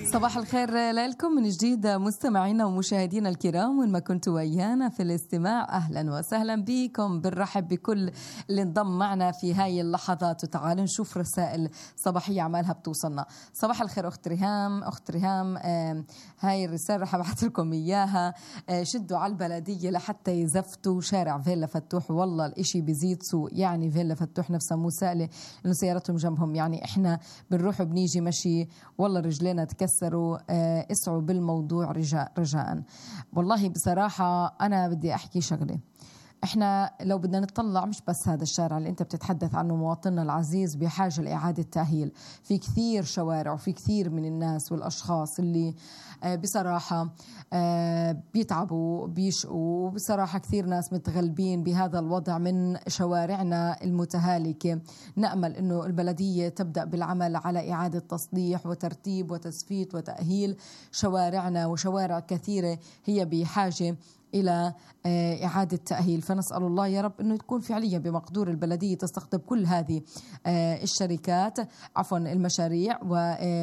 صباح الخير لكم من جديد مستمعينا ومشاهدينا الكرام، وين ما كنتوا ويانا في الاستماع أهلا وسهلا بكم. بنرحب بكل اللي انضم معنا في هاي اللحظات، وتعالوا نشوف رسائل صباحية عمالها بتوصلنا. صباح الخير أخت ريهام. أخت ريهام، هاي الرسالة رح أبعث لكم إياها. شدوا على البلدية لحتى يزفتوا شارع فيلا فتوح، والله الإشي بيزيد سوء. يعني فيلا فتوح نفسها مو سهلة لأنه سيارتهم جنبهم، يعني إحنا بنروح وبنيجي مشي والله رجلينا تكسروا. اسعوا بالموضوع رجاء. والله بصراحة أنا بدي أحكي شغلة. احنا لو بدنا نطلع مش بس هذا الشارع اللي انت بتتحدث عنه مواطننا العزيز بحاجة لإعادة تأهيل، في كثير شوارع وفي كثير من الناس والأشخاص اللي بصراحة بيتعبوا بيشقوا. بصراحة كثير ناس متغلبين بهذا الوضع من شوارعنا المتهالكة. نأمل انه البلدية تبدأ بالعمل على إعادة تصليح وترتيب وتسفيت وتأهيل شوارعنا، وشوارع كثيرة هي بحاجة إلى إعادة تأهيل. فنسأل الله يا رب أنه تكون فعليا بمقدور البلدية تستقطب كل هذه الشركات، عفوا المشاريع، و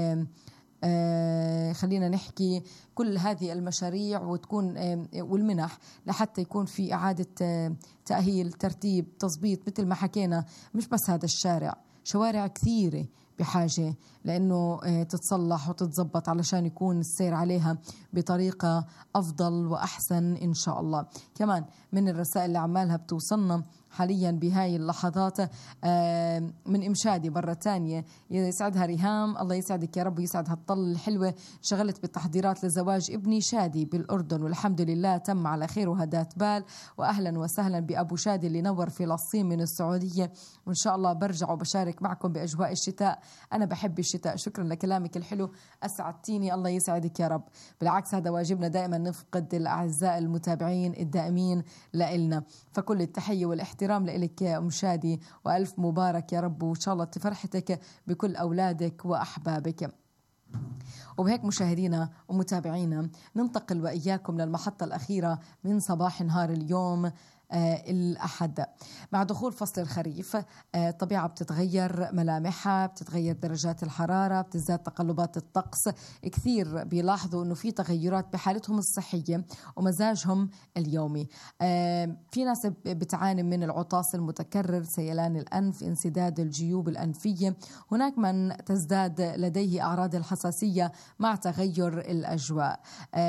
خلينا نحكي كل هذه المشاريع وتكون والمنح، لحتى يكون في إعادة تأهيل ترتيب تضبيط مثل ما حكينا. مش بس هذا الشارع، شوارع كثيرة بحاجة لأنه تتصلح وتتضبط علشان يكون السير عليها بطريقة أفضل وأحسن إن شاء الله. كمان من الرسائل اللي عمالها بتوصلنا حاليا بهاي اللحظات من إمشادي مرة تانية، يسعدها ريهام. الله يسعدك يا رب ويسعد هالطل الحلوة. شغلت بالتحضيرات لزواج ابني شادي بالأردن والحمد لله تم على خير وهداة بال. وأهلا وسهلا بأبو شادي اللي نور فلسطين من السعودية، وإن شاء الله برجع وبشارك معكم بأجواء الشتاء. أنا بحب الشتاء. شكرا لكلامك الحلو، أسعدتيني. الله يسعدك يا رب. بالعكس هذا واجبنا دائما نفقد الأعزاء المتابعين الدائمين لإلنا. فكل التحية والاحترام لإلك يا أم شادي، وألف مبارك يا رب، وإن شاء الله تفرحتك بكل أولادك وأحبابك. وبهيك مشاهدينا ومتابعينا ننتقل وإياكم للمحطة الأخيرة من صباح نهار اليوم الأحد. مع دخول فصل الخريف الطبيعة بتتغير ملامحها، بتتغير درجات الحرارة، بتزداد تقلبات الطقس. كثير بيلاحظوا أنه في تغيرات بحالتهم الصحية ومزاجهم اليومي. في ناس بتعاني من العطاس المتكرر، سيلان الأنف، انسداد الجيوب الأنفية. هناك من تزداد لديه أعراض الحساسية مع تغير الأجواء.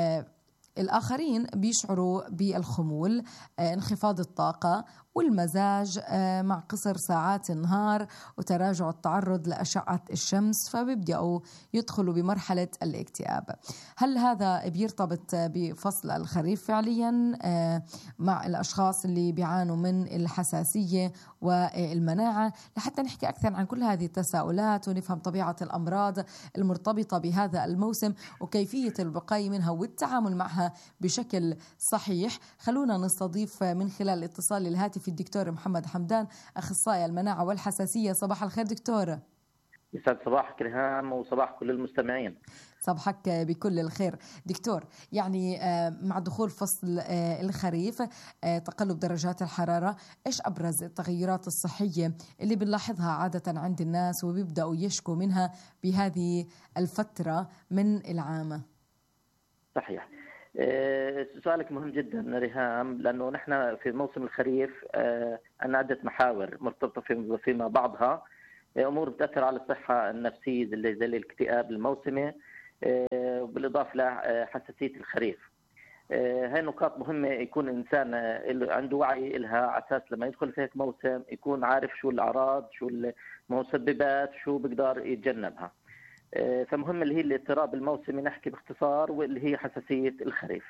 الآخرين بيشعروا بالخمول، انخفاض الطاقة والمزاج مع قصر ساعات النهار وتراجع التعرض لأشعة الشمس، فبيبدأوا يدخلوا بمرحلة الاكتئاب. هل هذا بيرتبط بفصل الخريف فعليا مع الأشخاص اللي بيعانوا من الحساسية والمناعة؟ لحتى نحكي أكثر عن كل هذه التساؤلات ونفهم طبيعة الأمراض المرتبطة بهذا الموسم وكيفية الوقاية منها والتعامل معها بشكل صحيح، خلونا نستضيف من خلال الاتصال الهاتفي الدكتور محمد حمدان، أخصائي المناعة والحساسية. صباح الخير دكتور. يسعد صباحك ريهام وصباح كل المستمعين. صباحك بكل الخير دكتور. يعني مع دخول فصل الخريف تقلب درجات الحرارة، إيش أبرز التغيرات الصحية اللي بنلاحظها عادة عند الناس وبيبدأوا يشكوا منها بهذه الفترة من العام؟ صحيح. سؤالك مهم جدا ريهام، لأنه نحن في موسم الخريف عندنا عدة محاور مرتبطة فيما بعضها، أمور بتأثر على الصحة النفسية زي الاكتئاب الموسمي، بالإضافة لحساسية الخريف. هاي نقاط مهمة يكون الإنسان عنده وعي لها، على أساس لما يدخل في هيك موسم يكون عارف شو الأعراض، شو المسببات، شو بيقدر يتجنبها. فمهم اللي هي الاضطراب الموسمي نحكي باختصار، واللي هي حساسية الخريف.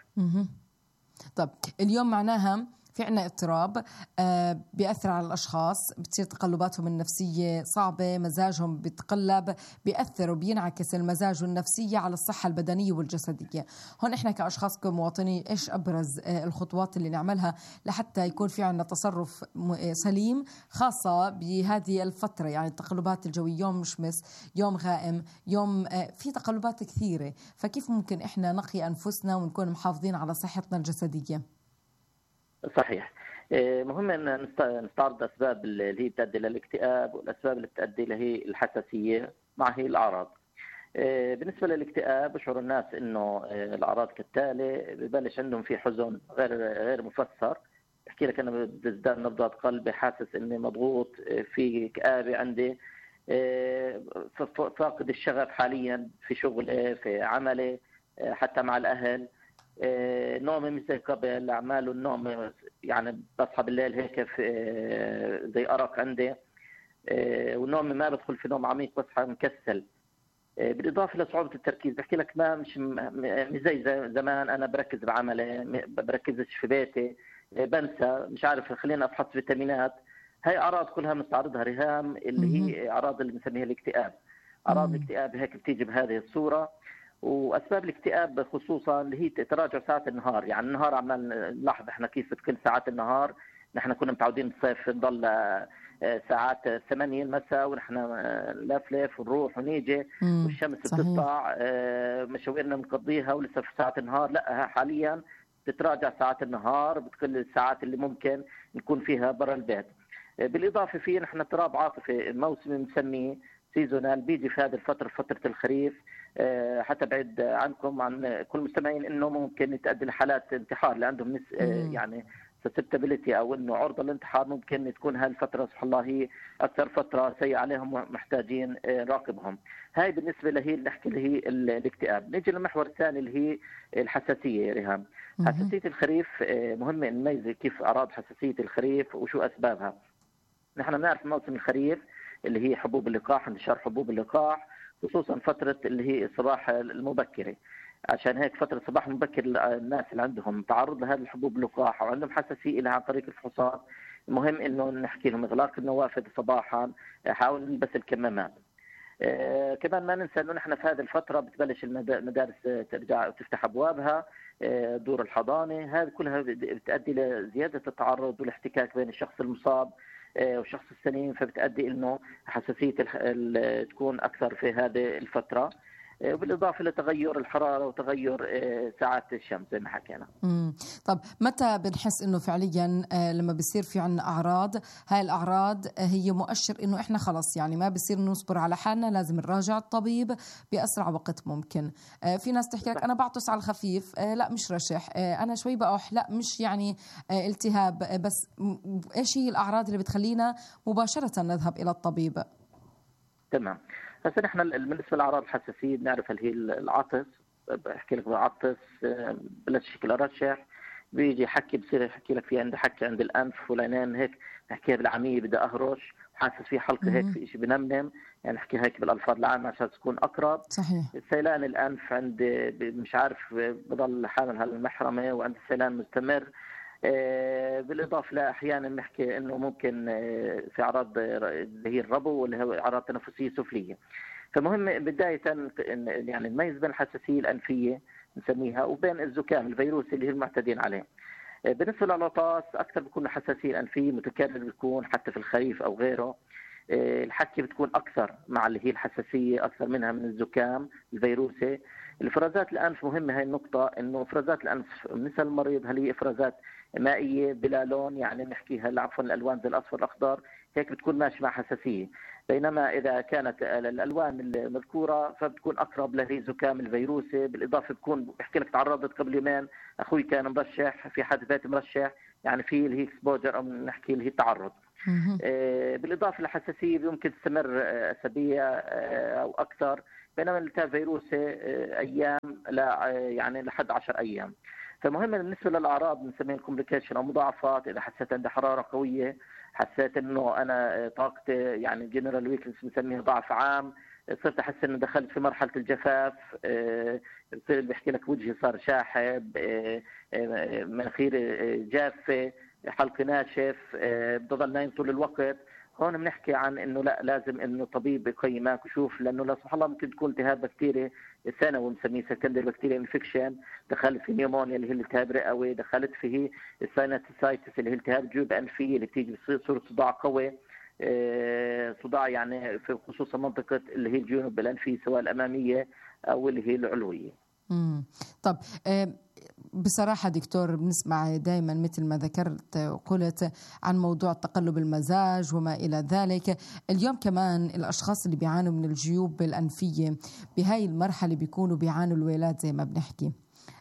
طب اليوم معناها في عنا اضطراب بيأثر على الأشخاص، بتصير تقلباتهم النفسية صعبة، مزاجهم بيتقلب، بيأثر وبينعكس المزاج والنفسية على الصحة البدنية والجسدية. هون إحنا كأشخاص كمواطنين إيش أبرز الخطوات اللي نعملها لحتى يكون في عنا تصرف سليم، خاصة بهذه الفترة؟ يعني التقلبات الجوية، يوم مشمس، يوم غائم، يوم في تقلبات كثيرة، فكيف ممكن إحنا نقي أنفسنا ونكون محافظين على صحتنا الجسدية؟ صحيح. مهم أن نستعرض أسباب اللي هي بتؤدي للاكتئاب، والأسباب اللي بتؤدي له الحساسية مع هي الأعراض. بالنسبة للاكتئاب بشعر الناس إنه الأعراض كالتالي: ببلش عندهم في حزن غير مفسر، بحكي لك أنا بزداد نبضات قلبي، حاسس إني مضغوط، في كآبة عندي، فاقد الشغف حاليا في شغلي في عملي، حتى مع الأهل. نومي مش زي قبل، أعمال النوم يعني بصحى بالليل هيك في زي أرق عندي، ونومي ما بدخل في نوم عميق، بصحى مكسل. بالاضافه لصعوبه التركيز، بحكي لك ما مش زي زمان، انا بركز بعملي، ما بركزش في بيتي، بنسى، مش عارف، خلينا افحص فيتامينات. هاي اعراض كلها بنستعرضها ريهام، اللي هي اعراض اللي بنسميها الاكتئاب. اعراض الاكتئاب هيك بتيجي بهذه الصوره. واسباب الاكتئاب خصوصا اللي هي تراجع ساعات النهار، يعني النهار عمال نلاحظ احنا كيف بتكون ساعات النهار. نحن كنا متعودين بالصيف نضل ساعات 8 المساء ونحن نلفلف ونروح ونيجي والشمس بتطلع، مشاويرنا بنقضيها ولسه في ساعات النهار. لا، حاليا بتتراجع ساعات النهار، بتقل الساعات اللي ممكن نكون فيها برا البيت. بالاضافه في نحن اضطراب عاطفي موسمي بنسميه سيزونال، بيجي في هذه الفتره، فتره الخريف. حتى بعد عنكم عن كل المستمعين انه ممكن تؤدي لحالات انتحار اللي عندهم يعني susceptibility او انه عرضه للانتحار. ممكن تكون هالفتره سبحان الله هي اكثر فتره سيئه عليهم ومحتاجين نراقبهم. هاي بالنسبه اللي نحكي اللي هي الاكتئاب. نيجي للمحور الثاني اللي هي الحساسيه. ريهام، حساسيه الخريف مهمه نميز كيف اعراض حساسيه الخريف وشو اسبابها. نحن بنعرف موسم الخريف اللي هي حبوب اللقاح، انتشار حبوب اللقاح، خصوصا فتره اللي هي الصباح المبكره. عشان هيك فترة الصباح المبكر الناس اللي عندهم تعرض لهذه الحبوب اللقاح وعندهم حساسية لها عن طريق الفحوصات، مهم انه نحكي لهم اغلاق النوافذ صباحا، حاول نلبس الكمامات. كمان ما ننسى انه نحن في هذه الفترة بتبلش المدارس ترجع تفتح ابوابها، دور الحضانة، هذه كلها بتؤدي لزيادة التعرض والاحتكاك بين الشخص المصاب والشخص السليم، فبتؤدي انه حساسية تكون اكثر في هذه الفترة. وبالإضافة لتغير الحرارة وتغير ساعات الشمس زي ما حكينا. طب متى بنحس إنه فعليا لما بيصير في عنا أعراض، هاي الأعراض هي مؤشر إنه إحنا خلص يعني ما بيصير نصبر على حالنا، لازم نراجع الطبيب بأسرع وقت ممكن؟ في ناس تحكي لك أنا بعطس على الخفيف، لا مش رشح، أنا شوي بقح، لا مش يعني التهاب، بس إيش هي الأعراض اللي بتخلينا مباشرة نذهب إلى الطبيب؟ تمام. هسه نحن بالنسبه لاعراض الحساسيه بنعرف اللي هي العطس. بحكي لك بعطس بلش شكل ارشح، بيجي حكي، بصير يحكي لك في عندي حكي عند الانف والعينين، هيك بحكيها بالعاميه، بدي اهرش، حاسس في حلقه هيك في شيء بنمنم، يعني احكي هيك بالالفاظ العامه عشان تكون اقرب. صحيح. سيلان الانف عندي مش عارف بضل حامل هالمحرمه وعندي سيلان مستمر. بالإضافة لأحيانا نحكي أنه ممكن في أعراض اللي هي الربو واللي هي أعراض تنفسية سفلية. فمهم بداية يعني نميز بين الحساسية الأنفية نسميها وبين الزكام الفيروسي اللي هي المعتادين عليه. بالنسبة للعطاس أكثر بيكون الحساسية الأنفية متكرر، بيكون حتى في الخريف أو غيره. الحكي بتكون أكثر مع اللي هي الحساسية أكثر منها من الزكام الفيروسي. الإفرازات الأنف مهمة هاي النقطة، إنه إفرازات الأنف بالنسبة للمريض هل هي إفرازات مائية بلا لون، يعني نحكيها عفوا الألوان زي الأصفر الأخضر، هيك بتكون ماشي مع حساسية. بينما إذا كانت الألوان المذكورة فبتكون أقرب للزكام الفيروسي. بالإضافة بكون بحكي لك تعرضت قبل يومين أخوي كان مرشح، في حد بيت مرشح، يعني في اللي هي اكسبوجر أو نحكي اللي هي التعرض. بالإضافة للحساسية يمكن تستمر أسابيع أو أكثر، بينما الالتهاب الفيروسي أيام لا يعني لحد 10 أيام. فمهم بالنسبة للأعراض بنسميها الكومبليكيشن أو مضاعفات. إذا حسيت عندي حرارة قوية، حسيت إنه أنا طاقتي يعني جنرال ويكنس بنسميها ضعف عام، صرت أحس إنه دخلت في مرحلة الجفاف، بصير بحكي لك وجهي صار شاحب، مناخيري جافة، حلقي ناشف، بضل نايم طول الوقت. هون بنحكي عن انه لا، لازم انه طبيب يقيمك ويشوف، لانه لا سبحان الله ممكن تكون التهاب بكتيري ثانوي بنسميه سكندري بكتيريا انفكشن، دخلت في نيمونيا اللي هي الالتهاب رئوي، دخلت فيه الساينوسايتس اللي هي التهاب جيوب انفيه اللي بتيجي بصوره صداع قوي، صداع يعني في خصوصا منطقه اللي هي الجيوب الانفيه سواء الاماميه او اللي هي العلويه. طب بصراحة دكتور بنسمع دائما مثل ما ذكرت وقلت عن موضوع تقلب المزاج وما إلى ذلك. اليوم كمان الأشخاص اللي بيعانوا من الجيوب الأنفية بهاي المرحلة بيكونوا بيعانوا الويلات زي ما بنحكي.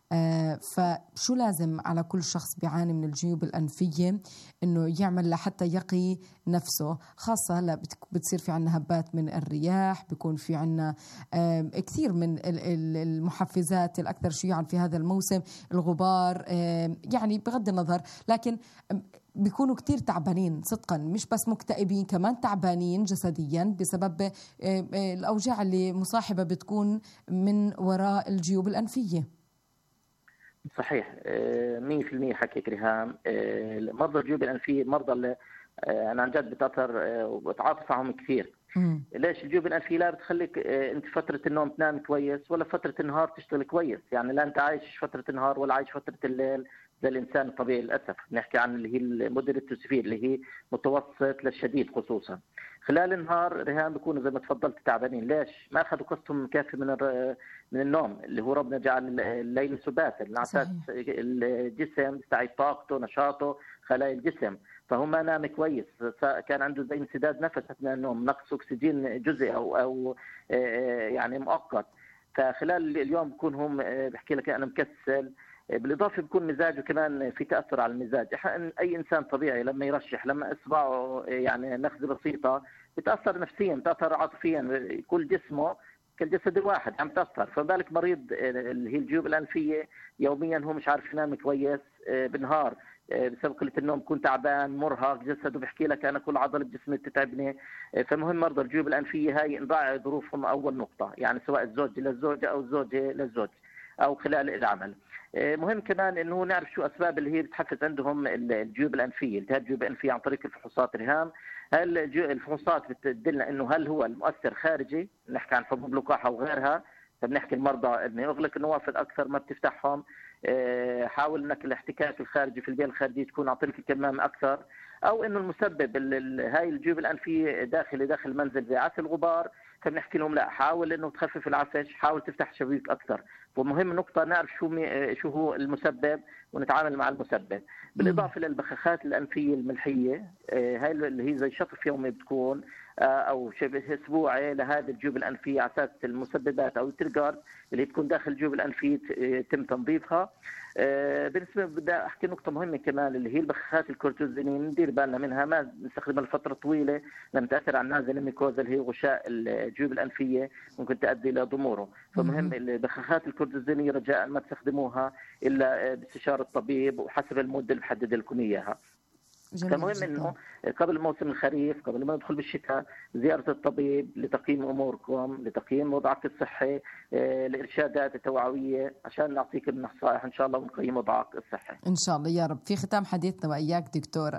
فشو لازم على كل شخص بيعاني من الجيوب الأنفية إنه يعمل لحتى يقي نفسه، خاصة هلا بتصير في عنا هبات من الرياح، بيكون في عنا كثير من المحفزات الأكثر شيوعا في هذا الموسم، الغبار، يعني بغض النظر، لكن بيكونوا كتير تعبانين صدقا، مش بس مكتئبين، كمان تعبانين جسديا بسبب الأوجاع اللي مصاحبة بتكون من وراء الجيوب الأنفية. صحيح 100% حكيك ريهام. مرضى الجيوب الأنفية مرضى اللي أنا عن جد بتأثر وبتعاطف معهم كثير. ليش الجيوب الأنفية لا بتخليك أنت فترة النوم تنام كويس ولا فترة النهار تشتغل كويس، يعني لا أنت عايش فترة النهار ولا عايش فترة الليل زي الإنسان الطبيعي. للأسف نحكي عن اللي هي المودريت تو سيفير اللي هي متوسط للشديد. خصوصا خلال النهار ريهام بيكونوا زي ما تفضلت تعبانين. ليش؟ ما أخذوا قسطهم كافي من النوم اللي هو ربنا جعل الليل سباتا، الانعكاس الجسم يستعيد طاقته نشاطه خلايا الجسم، فهو ما نام كويس، كان عنده زي انسداد نفس اثناء النوم، نقص اكسجين جزئي او يعني مؤقت. فخلال اليوم بكون هم بحكي لك انا مكسل، بالاضافه بكون مزاجه كمان في تاثر على المزاج. اي انسان طبيعي لما يرشح لما اصبعه يعني نخزه بسيطه بتاثر نفسيا بتاثر عاطفيا، كل جسمه كالجسد الواحد عم تاثر، فبالك مريض اللي هي الجيوب الانفيه يوميا هو مش عارف ينام كويس بالنهار بسبب قله النوم، بكون تعبان مرهق جسده بيحكي لك انا كل عضله جسمي بتتعبني. فمهم مرضى الجيوب الانفيه هاي نراعي ظروفهم اول نقطه، يعني سواء الزوج للزوجه او الزوجه للزوج او خلال العمل. مهم كمان انه نعرف شو اسباب اللي هي بتحفز عندهم الجيوب الانفيه، التهاب الجيوب الانفيه عن طريق الفحوصات ريهام. هل الفحوصات بتدلنا انه هل هو المؤثر خارجي، نحكي عن حبوب لقاح وغيرها، فبنحكي المرضى انه يغلق النوافذ اكثر ما بتفتحهم، حاول انك الاحتكاك الخارجي في البيئه الخارجيه تكون عن طريق الكمام اكثر، او انه المسبب هاي الجيوب الانفيه داخل المنزل زي عسل الغبار، فبنحكي لهم لا حاول انه تخفف العفش، حاول تفتح شبابيك اكثر. ومهم نقطه نعرف شو هو المسبب ونتعامل مع المسبب. بالاضافه للبخاخات الانفيه الملحيه هاي اللي هي زي شطف يومي بتكون او شبه اسبوعي لهذه الجيوب الانفيه على اساس المسببات او الترجر اللي بتكون داخل الجيوب الانفيه يتم تنظيفها. بالنسبه بدي احكي نقطه مهمه كمان اللي هي البخاخات الكورتيزونين، ندير بالنا منها ما نستخدمها لفتره طويله لما تاثر على النازل الميكوزا اللي هي غشاء الجيوب الانفيه ممكن تؤدي الى ضموره. فمهم البخاخات الكورتيزونيه رجاء ما تستخدموها الا باستشاره الطبيب وحسب المده اللي محدد لكم اياها. فمهم انه قبل موسم الخريف قبل ما ندخل بالشتاء زياره الطبيب لتقييم اموركم، لتقييم وضعك الصحي، الارشادات التوعويه عشان نعطيك النصائح ان شاء الله ونقيم وضعك الصحي ان شاء الله يا رب. في ختام حديثنا واياك دكتور،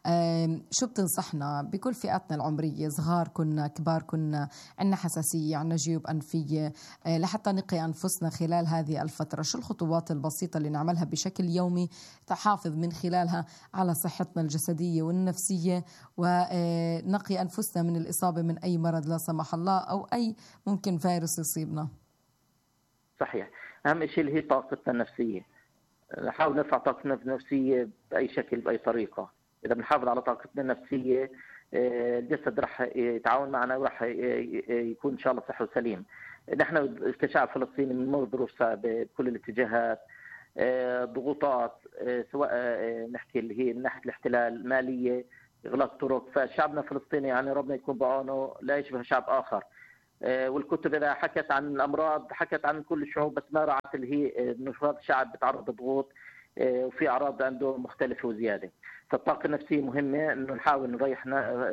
شو بتنصحنا بكل فئاتنا العمريه، صغار كنا كبار كنا، عندنا حساسيه عندنا جيوب انفيه، لحتى نقي انفسنا خلال هذه الفتره؟ شو الخطوات البسيطه اللي نعملها بشكل يومي تحافظ من خلالها على صحتنا الجسدية والنفسية ونقي أنفسنا من الإصابة من أي مرض لا سمح الله أو أي ممكن فيروس يصيبنا؟ صحيح. أهم شيء اللي هي طاقتنا النفسية، نحاول نرفع طاقتنا النفسية بأي شكل بأي طريقة. إذا بنحافظ على طاقتنا النفسية الجسد رح يتعاون معنا ورح يكون إن شاء الله صحي وسليم. نحن كشعب فلسطيني بنمر ظروف صعبة بكل الاتجاهات، ضغوطات سواء نحكي اللي هي من ناحيه الاحتلال ماليه، اغلاق طرق، فشعبنا الفلسطيني يعني ربنا يكون بعونه لا يشبه شعب اخر. والكتب اذا حكت عن الامراض حكت عن كل الشعوب، بس ما رعت اللي هي انه هذا الشعب بيتعرض لضغوط وفي اعراض عنده مختلفه وزياده. فالطاقه النفسيه مهمه انه نحاول نريحنا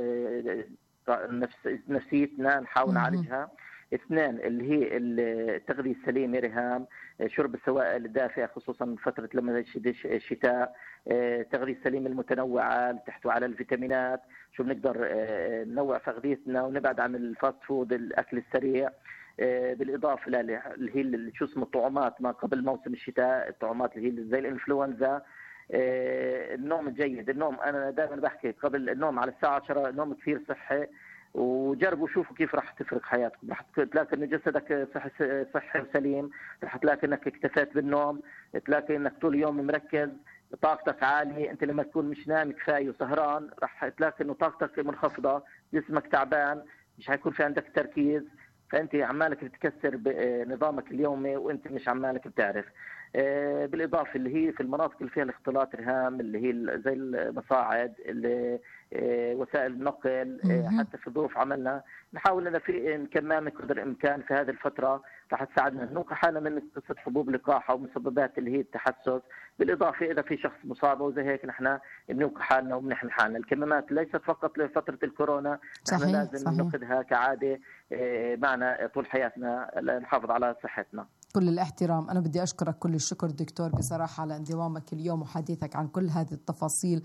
نفسيتنا، نحاول نعالجها. اثنين اللي هي التغذية السليمة ريهام، شرب السوائل الدافئة خصوصا فترة لما يشتد الشتاء، التغذية السليمة المتنوعة اللي تحتوي على الفيتامينات، شو بنقدر ننوع في تغذيتنا ونبعد عن الفاست فود الأكل السريع. بالإضافة اللي هي شو اسمه الطعومات ما قبل موسم الشتاء، الطعومات اللي هي زي الإنفلونزا. النوم الجيد، النوم أنا دائما بحكي قبل النوم على الساعة 10 نوم كثير صحي، وجربوا شوفوا كيف راح تفرق حياتكم. راح تلاقي ان جسدك صحي وسليم، راح تلاقي انك اكتفيت بالنوم، تلاقي انك طول اليوم مركز، طاقتك عالية. انت لما تكون مش نايم كفاية وسهران راح تلاقي انه طاقتك منخفضة، جسمك تعبان، مش حيكون في عندك تركيز، فانت عمالك بتكسر بنظامك اليومي وانت مش عمالك بتعرف. بالاضافه اللي هي في المناطق اللي فيها الاختلاط رهام، اللي هي زي المصاعد، اللي وسائل النقل، حتى في ظروف عملنا نحاول ان في نكمام قدر الامكان في هذه الفتره، راح تساعدنا نوقع حالنا من قصه حبوب اللقاح او مسببات اللي هي التحسس. بالاضافه اذا في شخص مصاب وزي هيك نحن بنوقع حالنا وبنحمي حالنا. الكمامات ليست فقط لفتره الكورونا، نحن لازم ناخذها كعاده معنا طول حياتنا لنحافظ على صحتنا. كل الاحترام. أنا بدي أشكرك كل الشكر دكتور بصراحة على انضمامك اليوم وحديثك عن كل هذه التفاصيل،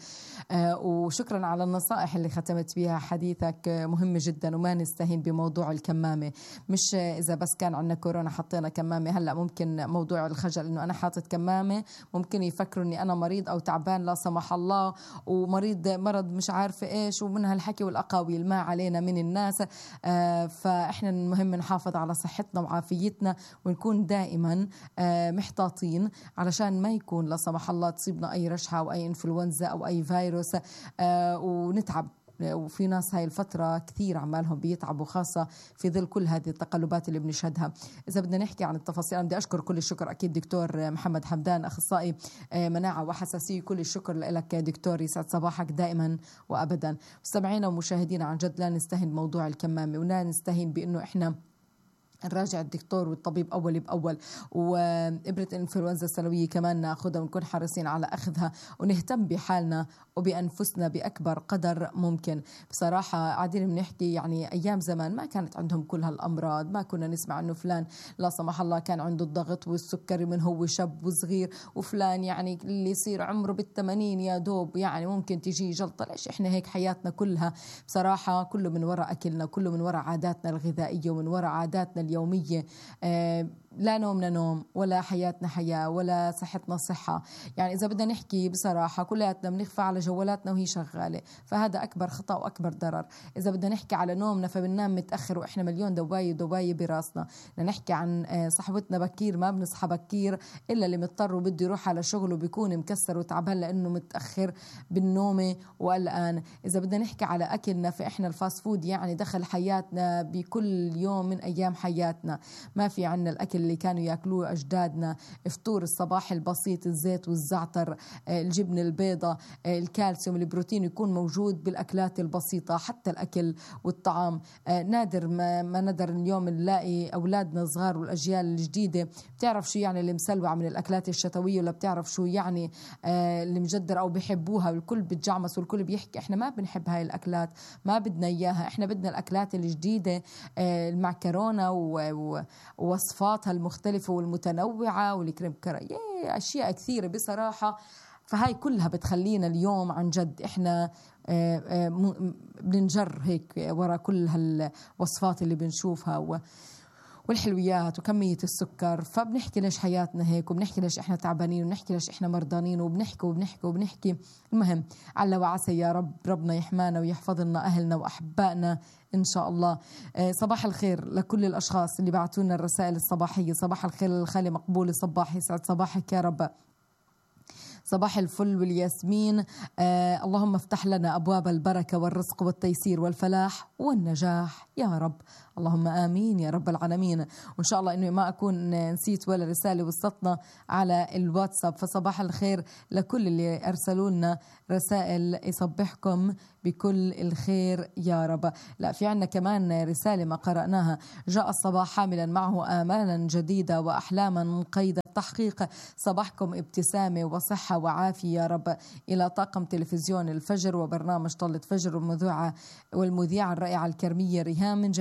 وشكرا على النصائح اللي ختمت بها حديثك، مهمة جدا. وما نستهين بموضوع الكمامة، مش إذا بس كان عندنا كورونا حطينا كمامة. هلأ ممكن موضوع الخجل إنه أنا حاطت كمامة ممكن يفكروا إني أنا مريض أو تعبان لا سمح الله، ومريض مرض مش عارفة إيش، ومن هالحكي والأقاويل ما علينا من الناس. فإحنا المهم نحافظ على صحتنا وعافيتنا ونكون دائما محتاطين علشان ما يكون لا سمح الله تصيبنا أي رشحة أو أي إنفلونزا أو أي فيروس ونتعب. وفي ناس هاي الفترة كثير عمالهم بيتعبوا، خاصة في ظل كل هذه التقلبات اللي بنشهدها. إذا بدنا نحكي عن التفاصيل، أنا بدي أشكر كل الشكر أكيد دكتور محمد حمدان، أخصائي مناعة وحساسية. كل الشكر لك دكتور، يسعد صباحك دائما وأبدا. مستمعينا ومشاهدينا، عن جد لا نستهين بموضوع الكمامة، ولا نستهين بأنه إحنا نراجع الدكتور والطبيب أول بأول. وإبرة الإنفلونزا السنوية كمان ناخذها ونكون حريصين على أخذها، ونهتم بحالنا وبأنفسنا بأكبر قدر ممكن. بصراحة قاعدين بنحكي يعني أيام زمان ما كانت عندهم كل هالأمراض، ما كنا نسمع أنه فلان لا سمح الله كان عنده الضغط والسكري من هو شاب وصغير، وفلان يعني اللي يصير عمره بال80 يا دوب يعني ممكن تجي جلطة. ليش إحنا هيك حياتنا كلها بصراحة كله من وراء أكلنا، كله من وراء عاداتنا الغذائية ومن وراء عاداتنا اليومية. لا نومنا نوم، ولا حياتنا حياة، ولا صحتنا صحة. يعني إذا بدنا نحكي بصراحة كلياتنا بنخفى على جوالاتنا وهي شغالة، فهذا أكبر خطأ وأكبر ضرر. إذا بدنا نحكي على نومنا فبننام متأخر وإحنا مليون دواية براسنا. بدنا نحكي عن صحوتنا بكير، ما بنصحى بكير إلا اللي مضطر وبده يروح على شغله بيكون مكسر وتعبان لأنه متأخر بالنومة وقلقان. إذا بدنا نحكي على أكلنا فإحنا الفاست فود يعني دخل حياتنا بكل يوم من أيام حياتنا. ما في عنا الأكل اللي كانوا يأكلوه أجدادنا، فطور الصباح البسيط، الزيت والزعتر، الجبن البيضة، الكالسيوم، البروتين يكون موجود بالأكلات البسيطة. حتى الأكل والطعام نادر ما ندر اليوم نلاقي أولادنا الصغار والأجيال الجديدة بتعرف شو يعني المسلوع من الأكلات الشتوية، ولا بتعرف شو يعني المجدر أو بيحبوها. والكل بتجعمس والكل بيحكي إحنا ما بنحب هاي الأكلات، ما بدنا إياها، إحنا بدنا الأكلات الجديدة، المعكرونة ووصفاتها المختلفة والمتنوعة والكريم كرايه، أشياء كثيرة بصراحة. فهاي كلها بتخلينا اليوم عن جد إحنا بننجر هيك وراء كل هالوصفات اللي بنشوفها والحلويات وكمية السكر. فبنحكي ليش حياتنا هيك، وبنحكي ليش إحنا تعبانين، وبنحكي ليش إحنا مرضانين، وبنحكي. المهم على وعسى يا رب ربنا يحمانا ويحفظ لنا أهلنا وأحبائنا إن شاء الله. صباح الخير لكل الأشخاص اللي بعتونا الرسائل الصباحية. صباح الخير للخالي مقبولة صباح، يسعد صباحك يا رب. صباح الفل والياسمين. اللهم افتح لنا أبواب البركة والرزق والتيسير والفلاح والنجاح يا رب، اللهم آمين يا رب العالمين. وإن شاء الله إنه ما أكون نسيت ولا رسالة وصلتنا على الواتساب. فصباح الخير لكل اللي أرسلوا لنا رسائل، يصبحكم بكل الخير يا رب. لا في عنا كمان رسالة ما قرأناها. جاء الصباح حاملا معه آمالا جديدة وأحلاما قيد التحقيق. صباحكم ابتسامة وصحة وعافية يا رب. إلى طاقم تلفزيون الفجر وبرنامج طلة فجر والمذيعة الرائعة الكرمية ريهام من جمعية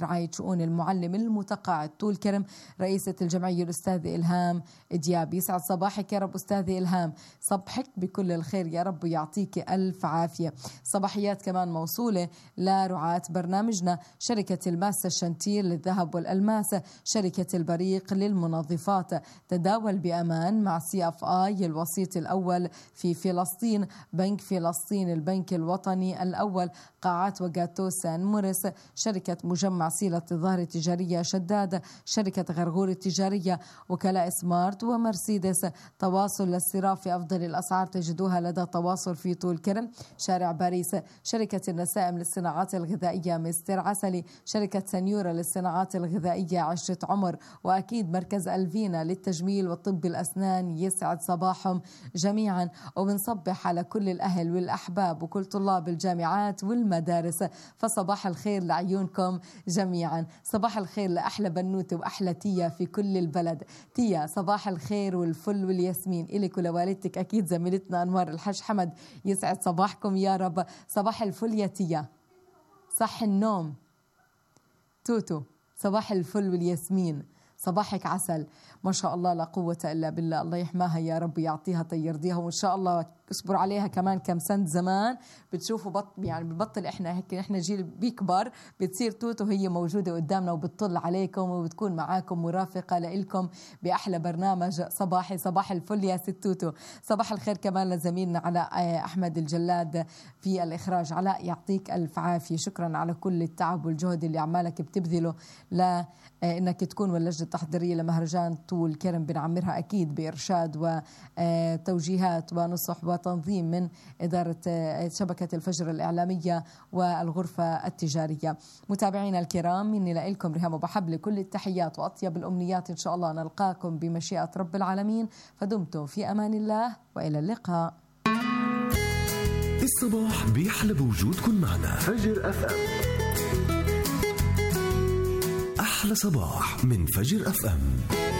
رعاية شؤون المعلم المتقاعد طول كرم رئيسة الجمعية الأستاذة إلهام دياب. يسعد صباحك يا رب أستاذة إلهام، صبحك بكل الخير يا رب ويعطيك ألف عافية. صباحيات كمان موصولة لرعاة برنامجنا شركة الماسة الشنتير للذهب والألماس، شركة البريق للمنظفات، تداول بأمان مع CFI الوسيط الأول في فلسطين، بنك فلسطين البنك الوطني الأول، قاعات وجاتو سان موريس، شركة مجمع سيلة الظاهرة التجارية شداد، شركة غرغور التجارية، وكلاء سمارت ومرسيدس. تواصل للصراف في أفضل الأسعار تجدوها لدى تواصل في طول كرم شارع باريس، شركة النسائم للصناعات الغذائية مستر عسلي، شركة سنيورا للصناعات الغذائية عشرة عمر، وأكيد مركز ألفينا للتجميل والطب الأسنان. يسعد صباحهم جميعا، وبنصبح على كل الأهل والأحباب وكل طلاب الجامعات والمدارس، فصباح الخير لعيونكم جميعا. صباح الخير لأحلى بنوتة وأحلى تيا في كل البلد. تيا صباح الخير والفل والياسمين إلك ولوالدتك، أكيد زميلتنا أنوار الحاج حمد. يسعد صباحكم يا رب. صباح الفل يا تيا، صح النوم توتو، صباح الفل والياسمين، صباحك عسل ما شاء الله لا قوة إلا بالله. الله يحماها يا رب يعطيها يرضيها، وإن شاء الله اصبر عليها كمان كم سنة زمان بتشوفوا يعني ببطل إحنا هيك، إحنا جيل بيكبر بتصير توتو هي موجودة قدامنا وبتطل عليكم وبتكون معاكم مرافقة لإلكم بأحلى برنامج صباحي. صباح الفل يا ست توتو. صباح الخير كمان لزميلنا علاء أحمد الجلاد في الإخراج. علاء يعطيك ألف عافية، شكرا على كل التعب والجهد اللي عمالك بتبذله لأنك تكون واللجنة التحضيرية لمهرجان طول كرم. بنعمرها أكيد بإرشاد وتوجيهات ونصح وتنظيم من إدارة شبكة الفجر الإعلامية والغرفة التجارية. متابعينا الكرام، مني لكم ريهام وبحب لكل التحيات وأطيب الأمنيات. إن شاء الله نلقاكم بمشيئة رب العالمين، فدمتم في أمان الله وإلى اللقاء. الصباح بيحلى بوجودكم معنا. فجر FM، أحلى صباح من فجر FM.